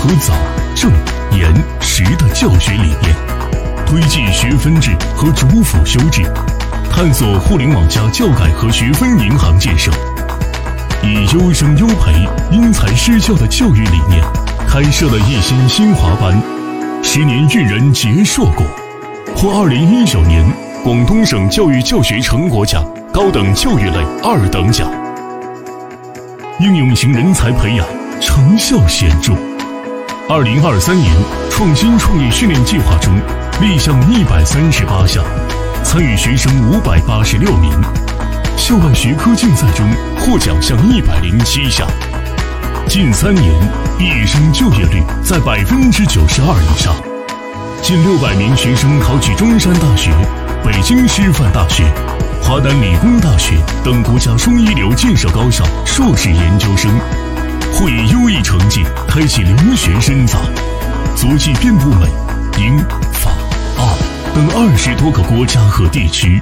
合早、正、严、实的教学理念，推进学分制和主辅修制，探索互联网+教改和学分银行建设，以优生优培、因材施教的教育理念，开设了一心新华班，10年育人结硕果，获2019年广东省教育教学成果奖高等教育类2等奖。应用型人才培养成效显著。2023年创新创业训练计划中，立项138项，参与学生586名。校外学科竞赛中获奖项107项。近3年毕业生就业率在92%以上。近600名学生考取中山大学、北京师范大学、华南理工大学等国家双一流建设高校硕士研究生，或以优异成绩开启留学深造，足迹遍布美、英、法、澳等20多个国家和地区。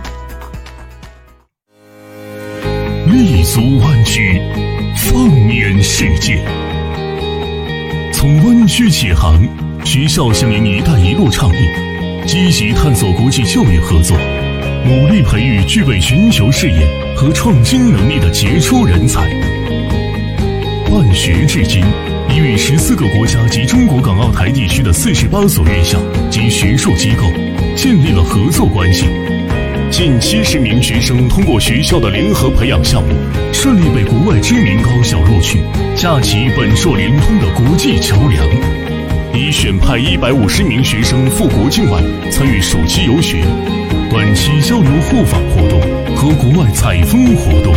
立足湾区，放眼世界。从湾区起航，学校响应“一带一路”倡议，积极探索国际教育合作，努力培育具备全球视野和创新能力的杰出人才。办学至今，已与14个国家及中国港澳台地区的48所院校及学术机构建立了合作关系。近70名学生通过学校的联合培养项目，顺利被国外知名高校录取，架起本硕联通的国际桥梁。已选派150名学生赴国境外参与暑期游学、短期交流互访活动和国外采风活动。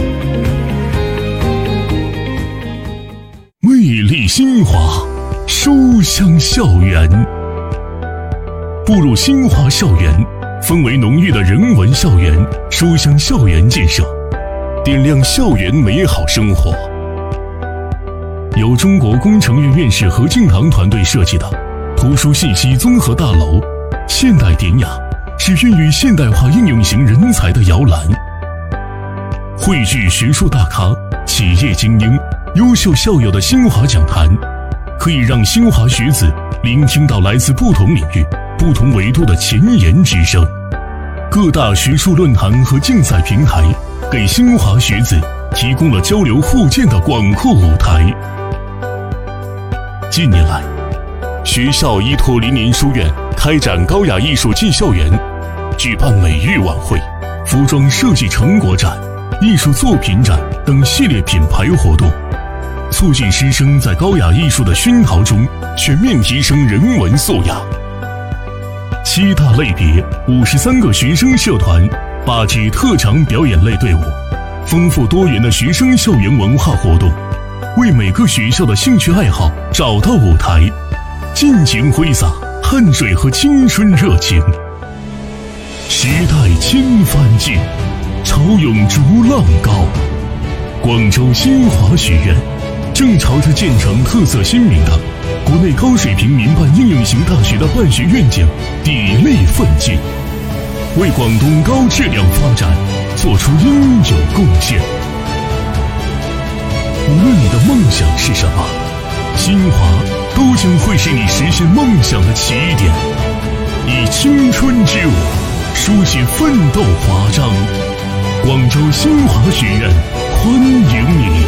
魅力新华，书香校园。步入新华校园，氛围浓郁的人文校园、书香校园建设，点亮校园美好生活。由中国工程院院士何敬堂团队设计的图书信息综合大楼，现代典雅，是孕育现代化应用型人才的摇篮。汇聚学术大咖、企业精英、优秀校友的新华讲坛，可以让新华学子聆听到来自不同领域、不同维度的前沿之声。各大学术论坛和竞赛平台给新华学子提供了交流互鉴的广阔舞台。近年来，学校依托林林书院开展高雅艺术进校园，举办美育晚会、服装设计成果展、艺术作品展等系列品牌活动，促进师生在高雅艺术的熏陶中全面提升人文素养。7大类别53个学生社团，8支特长表演类队伍，丰富多元的学生校园文化活动，为每个学校的兴趣爱好找到舞台，尽情挥洒汗水和青春热情。时代千帆尽，潮涌逐浪高。广州新华学院正朝着建成特色鲜明的国内高水平民办应用型大学的办学愿景砥砺奋进，为广东高质量发展做出应有贡献。无论你的梦想是什么，新华都将会是你实现梦想的起点，以青春之舞书写奋斗华章。广州新华学院欢迎你。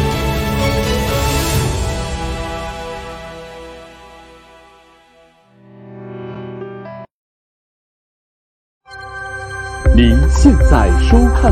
您现在收看